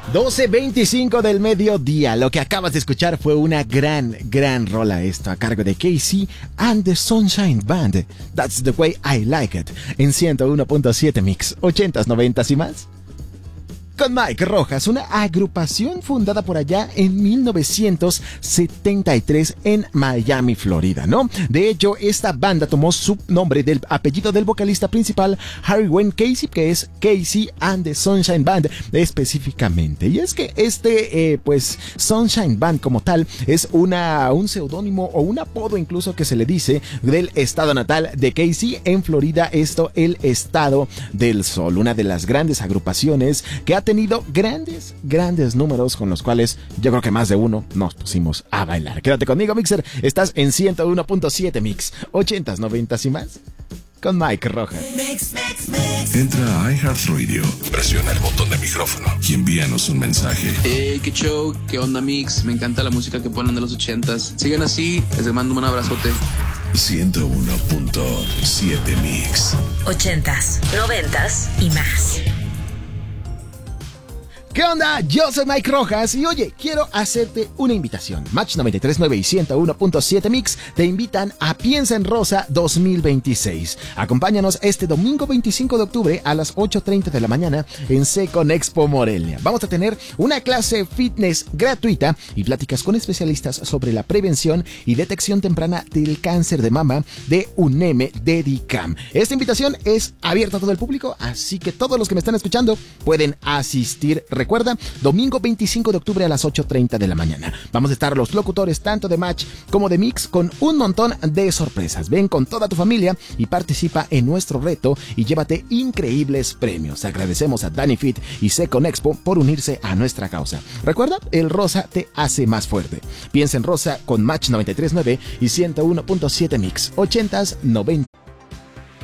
12:25 del mediodía. Lo que acabas de escuchar fue una gran rola esto a cargo de KC and the Sunshine Band. That's the way I like it. En 101.7 Mix, 80s, 90s y más. Con Mike Rojas, una agrupación fundada por allá en 1973 en Miami, Florida, ¿no? De hecho, esta banda tomó su nombre del apellido del vocalista principal, Harry Wayne Casey, que es KC and the Sunshine Band específicamente. Y es que Sunshine Band como tal es un seudónimo o un apodo incluso que se le dice del estado natal de Casey en Florida, el estado del sol. Una de las grandes agrupaciones que ha tenido grandes números con los cuales yo creo que más de uno nos pusimos a bailar. Quédate conmigo, Mixer. Estás en 101.7 Mix, 80s, 90s y más. Con Mike Rojas. Entra a iHeartRadio, presiona el botón de micrófono y envíanos un mensaje. Qué show, qué onda, Mix. Me encanta la música que ponen de los 80s. Sigan así, les mando un abrazote. 101.7 Mix. 80s, 90s y más. ¿Qué onda? Yo soy Mike Rojas y oye, quiero hacerte una invitación. Match 93.9 y 101.7 Mix te invitan a Piensa en Rosa 2026. Acompáñanos este domingo 25 de octubre a las 8:30 de la mañana en Secon Expo Morelia. Vamos a tener una clase fitness gratuita y pláticas con especialistas sobre la prevención y detección temprana del cáncer de mama de UNEM Dedicam. Esta invitación es abierta a todo el público, así que todos los que me están escuchando pueden asistir. Recuerda, domingo 25 de octubre a las 8:30 de la mañana. Vamos a estar los locutores tanto de Match como de Mix con un montón de sorpresas. Ven con toda tu familia y participa en nuestro reto y llévate increíbles premios. Agradecemos a Danny Fit y Secon Expo por unirse a nuestra causa. Recuerda, el rosa te hace más fuerte. Piensa en Rosa con Match 93.9 y 101.7 Mix, 80s, 90s.